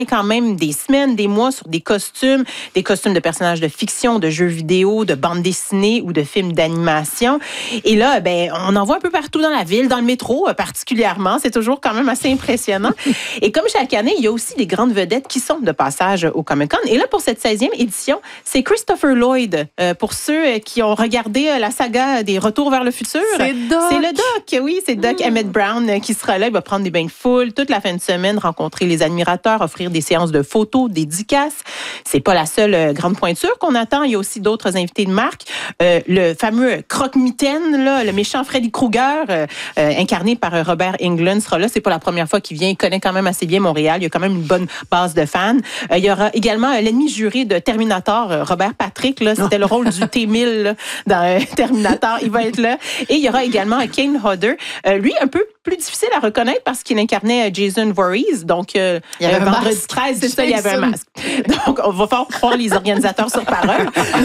quand même des semaines, des mois sur des costumes de personnages de fiction, de jeux vidéo, de bandes dessinées ou de films d'animation. Et là, on en voit un peu partout dans la ville, dans le métro particulièrement. C'est toujours quand même assez impressionnant. Et comme chaque année, il y a aussi des grandes vedettes qui sont de passage au Comic-Con. Et là, pour cette 16e édition, c'est Christopher Lloyd. Pour ceux qui ont regardé la saga des Retours vers le futur. C'est Doc. C'est le Doc, oui. C'est Doc Emmett Brown qui sera là. Il va prendre des bains de foule toute la fin de semaine, rencontrer les admirateurs, offrir des séances de photos, des dédicaces. C'est pas la seule grande pointure qu'on attend. Il y a aussi d'autres invités de marque. Le fameux croque-mitaine, là, le méchant Freddy Krueger, incarné par Robert Englund, sera là. C'est pas la première fois qu'il vient. Il connaît quand même assez bien Montréal. Il y a quand même une bonne base de fans. Il y aura également l'ennemi juré de Terminator, Robert Patrick. Là, c'était le rôle du T-1000 là, dans Terminator. Il va être là. Et il y aura également Kane Hodder. Lui, un peu plus difficile à reconnaître parce qu'il incarnait Jason Voorhees. Donc, il y avait vendredi 13, c'est ça, il y avait un masque. Donc, on va faire croire les organisateurs sur parole.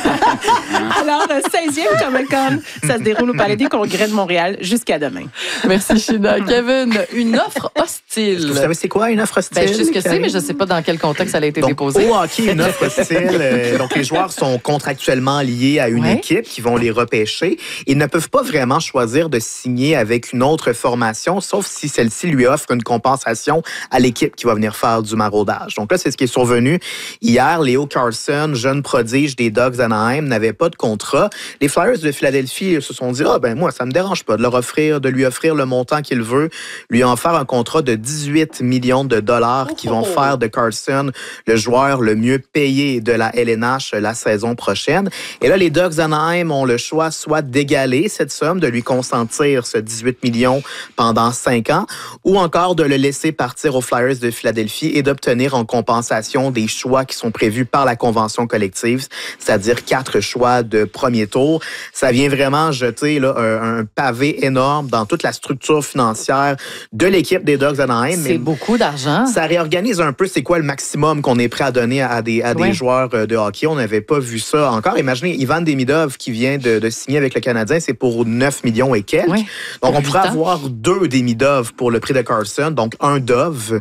Alors, 16e Comic-Con, ça se déroule au Palais des Congrès de Montréal jusqu'à demain. Merci, China. Kevin, une offre hostile. Vous savez, c'est quoi une offre hostile? Je sais ce que c'est, mais je ne sais pas dans quel contexte elle a été déposée. Au hockey, une offre hostile. Donc, les joueurs sont contractuellement liés à une équipe qui vont les repêcher. Ils ne peuvent pas vraiment choisir de signer avec une autre formation, sauf si celle-ci lui offre une compensation à l'équipe qui va venir faire du maraudage. Donc là, c'est ce qui est survenu hier. Leo Carlson, jeune prodige des Ducks d'Anaheim, n'avait pas de contrat. Les Flyers de Philadelphie se sont dit, moi, ça me dérange pas de lui offrir le montant qu'il veut, lui en faire un contrat de 18 millions de dollars qui vont faire de Carlson le joueur le mieux payé de la LNH la saison prochaine. Et là, les Ducks d'Anaheim ont le choix soit d'égaler cette somme, de lui consentir ce 18 millions pendant 5 ans, ou encore de le laisser partir aux Flyers de Philadelphie et d'obtenir en compensation des choix qui sont prévus par la convention collective, c'est-à-dire 4 choix de premier tour. Ça vient vraiment jeter là, un pavé énorme dans toute la structure financière de l'équipe des Ducks d'Anaheim. C'est beaucoup d'argent. Ça réorganise un peu c'est quoi le maximum qu'on est prêt à donner à des joueurs de hockey. On n'avait pas vu ça encore. Imaginez, Ivan Demidov qui vient de signer avec le Canadien, c'est pour 9 millions et quelques. Oui. Donc, on pourrait avoir 2 Demidov pour le prix de Carlson, donc un Dove.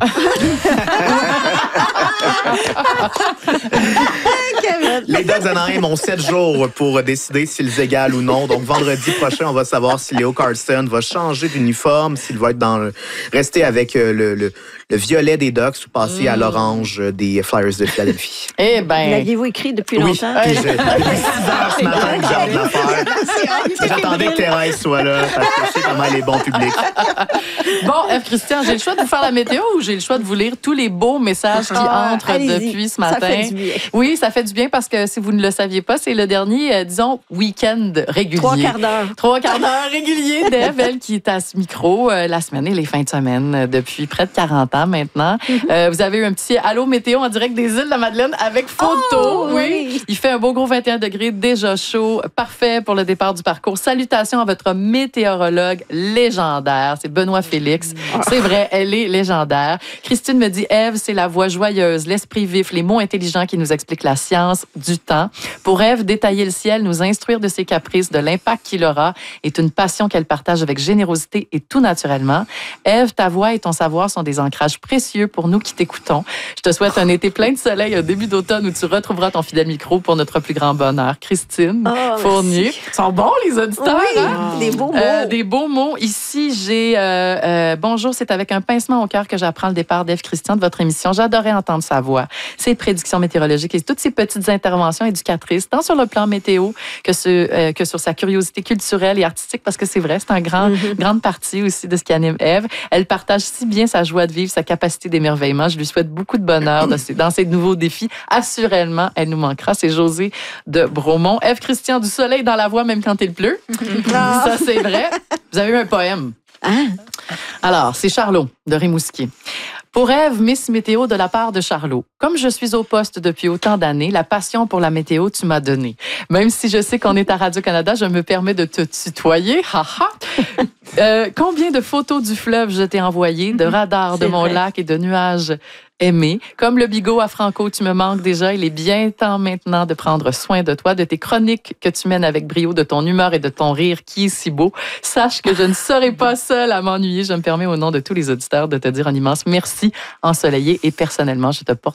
Les Ducks d'Anaheim ont 7 jours pour décider s'ils égalent ou non. Donc, vendredi prochain, on va savoir si Leo Carlson va changer d'uniforme, s'il va être rester avec le violet des Ducks ou passer à l'orange des Flyers de Philadelphie. Eh bien... L'aviez-vous écrit depuis longtemps? Oui, depuis 6 heures ce matin que j'ai hâte de le faire. J'attendais que Thérèse soit là, parce que je sais comment elle est bon public. Bon, Christian, j'ai le choix de vous faire la météo ou j'ai le choix de vous lire tous les beaux messages qui entrent depuis ce matin? Ça fait du bien. Oui, ça fait du bien parce que si vous ne le saviez pas, c'est le dernier, week-end régulier. 3 quarts d'heure. 3 quarts d'heure régulier d'Ève, elle qui est à ce micro la semaine et les fins de semaine depuis près de 40 ans maintenant. Vous avez eu un petit allô météo en direct des îles de la Madeleine avec photo. Oh, oui. Il fait un beau gros 21 degrés, déjà chaud, parfait pour le départ du parcours. Salutations à votre météorologue légendaire, c'est Benoît Félix. C'est vrai, elle est légendaire. Christine me dit, Ève, c'est la voix joyeuse, l'esprit vif, les mots intelligents qui nous expliquent la science du temps. Pour Ève, détailler le ciel, nous instruire de ses caprices, de l'impact qu'il aura, est une passion qu'elle partage avec générosité et tout naturellement. Ève, ta voix et ton savoir sont des ancrages précieux pour nous qui t'écoutons. Je te souhaite un été plein de soleil, un début d'automne où tu retrouveras ton fidèle micro pour notre plus grand bonheur. Christine Fournier. Ils sont bons, les auditeurs. Oui, hein? des beaux mots. Des beaux mots. Ici, j'ai... bonjour, c'est avec un pincement au cœur que j'apprends le départ d'Ève Christian de votre émission. J'adorais entendre sa voix, ses prédictions météorologiques et toutes ses petites interventions éducatrices, tant sur le plan météo que sur sa curiosité culturelle et artistique, parce que c'est vrai, c'est grande partie aussi de ce qui anime Ève. Elle partage si bien sa joie de vivre, sa capacité d'émerveillement. Je lui souhaite beaucoup de bonheur dans ses nouveaux défis. Assurément, elle nous manquera. C'est José de Bromont. Ève Christian, du soleil dans la voix, même quand il pleut. Ça, c'est vrai. Vous avez eu un poème. Alors, c'est Charlot de Rimouski. Pour Ève, Miss Météo de la part de Charlot. Comme je suis au poste depuis autant d'années, la passion pour la météo, tu m'as donné. Même si je sais qu'on est à Radio-Canada, je me permets de te tutoyer. Combien de photos du fleuve je t'ai envoyé, de radars de mon lac et de nuages aimé. Comme le bigot à Franco, tu me manques déjà. Il est bien temps maintenant de prendre soin de toi, de tes chroniques que tu mènes avec brio, de ton humeur et de ton rire qui est si beau. Sache que je ne serai pas seule à m'ennuyer. Je me permets au nom de tous les auditeurs de te dire un immense merci ensoleillé et personnellement, je te porte